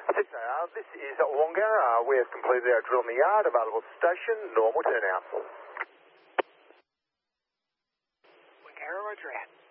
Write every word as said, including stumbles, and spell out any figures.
six A R, this is Wonga. Uh, we have completed our drill in the yard. Available station, normal turnout. Wingara, roger at.